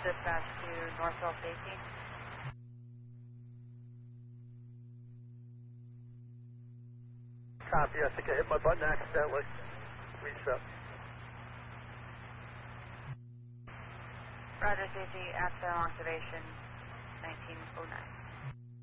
dispatch to Northwell Safety. Copy, I think I hit my button accidentally. Reset. Roger, Safety, accident observation 1909.